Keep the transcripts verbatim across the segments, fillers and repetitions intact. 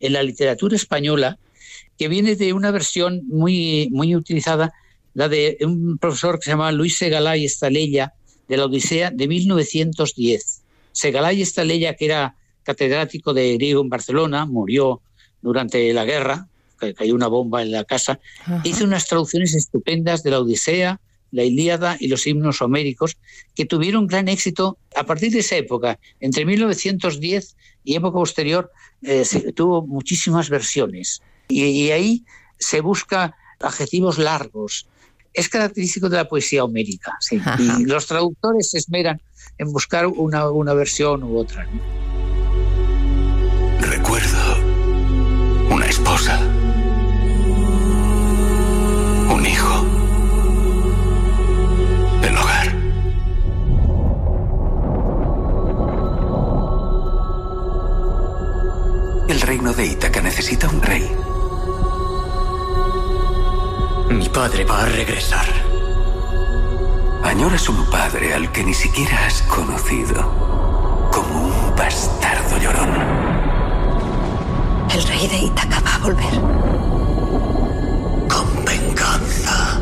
en la literatura española, que viene de una versión muy, muy utilizada, la de un profesor que se llama Luis Segalay Estalella, de la Odisea de mil novecientos diez. Segalay Estalella, que era catedrático de griego en Barcelona, murió durante la guerra, cayó una bomba en la casa, Ajá. hizo unas traducciones estupendas de la Odisea, la Ilíada y los himnos homéricos, que tuvieron gran éxito a partir de esa época. Entre mil novecientos diez y época posterior eh, se, tuvo muchísimas versiones. Y, y ahí se busca adjetivos largos. Es característico de la poesía homérica, sí. Y los traductores se esmeran en buscar una, una versión u otra, ¿no? Recuerdo una esposa, un hijo, el hogar. El reino de Ítaca necesita un rey. Mi padre va a regresar. Añoras un padre al que ni siquiera has conocido, como un bastardo llorón. El rey de Ítaca va a volver. Con venganza.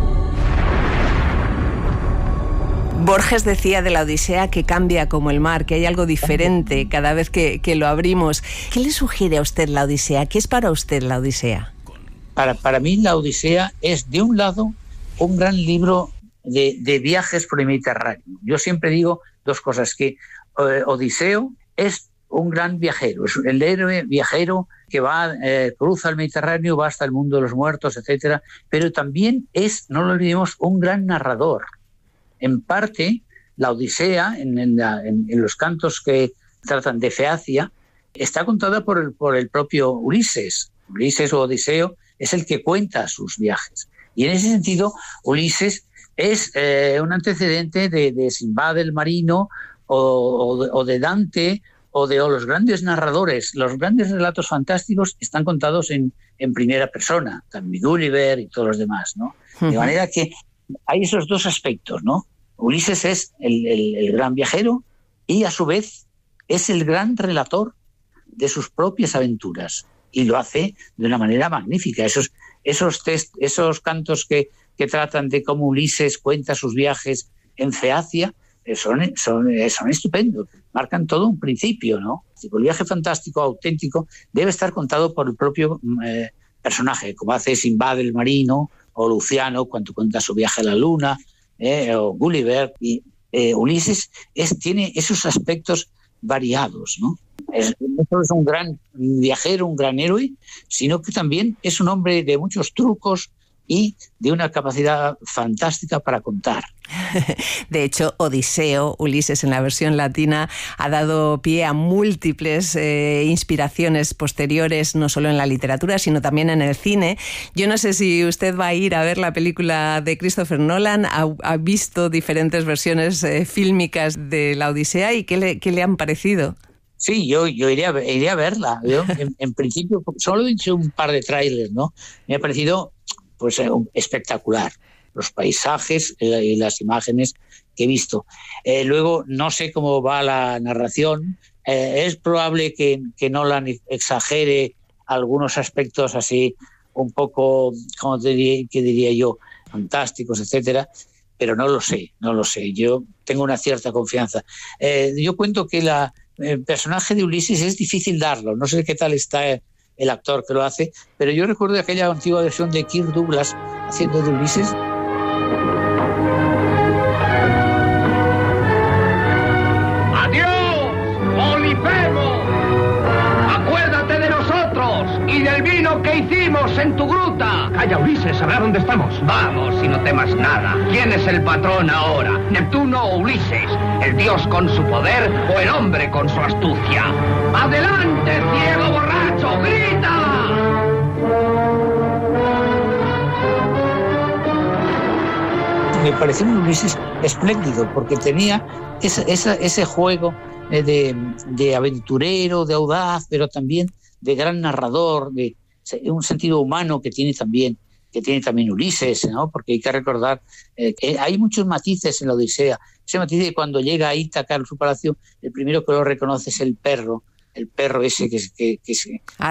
Borges decía de la Odisea que cambia como el mar, que hay algo diferente cada vez que, que lo abrimos. ¿Qué le sugiere a usted la Odisea? ¿Qué es para usted la Odisea? Para, para mí la Odisea es, de un lado, un gran libro de, de viajes por el Mediterráneo. Yo siempre digo dos cosas, que eh, Odiseo es un gran viajero, es el héroe viajero que va, eh, cruza el Mediterráneo, va hasta el mundo de los muertos, etcétera, pero también es, no lo olvidemos, un gran narrador. En parte, la Odisea, en, en, la, en, en los cantos que tratan de Feacia, está contada por el, por el propio Ulises. Ulises o Odiseo es el que cuenta sus viajes. Y en ese sentido, Ulises es eh, un antecedente de, de Sinbad el marino o, o, de, o de Dante o de o los grandes narradores. Los grandes relatos fantásticos están contados en, en primera persona, también Gulliver y todos los demás, ¿no? Uh-huh. De manera que hay esos dos aspectos, ¿no? Ulises es el, el, el gran viajero y a su vez es el gran relator de sus propias aventuras. Y lo hace de una manera magnífica. Esos, esos, test, esos cantos que, que tratan de cómo Ulises cuenta sus viajes en Feacia son, son, son estupendos. Marcan todo un principio, ¿no? El viaje fantástico, auténtico, debe estar contado por el propio eh, personaje, como hace Sinbad el marino, o Luciano cuando cuenta su viaje a la luna, eh, o Gulliver. Y eh, Ulises es, tiene esos aspectos variados, ¿no? Es, no solo es un gran viajero, un gran héroe, sino que también es un hombre de muchos trucos y de una capacidad fantástica para contar. De hecho, Odiseo, Ulises en la versión latina, ha dado pie a múltiples eh, inspiraciones posteriores, no solo en la literatura, sino también en el cine. Yo no sé si usted va a ir a ver la película de Christopher Nolan, ha, ha visto diferentes versiones eh, fílmicas de la Odisea y ¿qué le, qué le han parecido? Sí, yo, yo iré, a, iré a verla. Yo, en, en principio, solo he hecho un par de trailers, ¿no? Me ha parecido pues, espectacular. Los paisajes y las imágenes que he visto. Eh, luego, no sé cómo va la narración. Eh, es probable que, que Nolan exagere algunos aspectos así un poco, ¿cómo te diría, qué diría yo?, fantásticos, etcétera, pero no lo sé, no lo sé. Yo tengo una cierta confianza. Eh, yo cuento que la, el personaje de Ulises es difícil darlo. No sé qué tal está el actor que lo hace, pero yo recuerdo aquella antigua versión de Kirk Douglas haciendo de Ulises. del vino que hicimos en tu gruta. Calla, Ulises, sabrá dónde estamos. Vamos, y no temas nada. ¿Quién es el patrón ahora? ¿Neptuno o Ulises? ¿El dios con su poder o el hombre con su astucia? ¡Adelante, ciego borracho! ¡Grita! Me pareció un Ulises espléndido porque tenía esa, esa, ese juego de, de aventurero, de audaz, pero también de gran narrador, de un sentido humano que tiene también, que tiene también Ulises, ¿no? Porque hay que recordar eh, que hay muchos matices en la Odisea. Ese matiz de cuando llega a Ítaca, a su palacio, el primero que lo reconoce es el perro, el perro ese que, que, que se...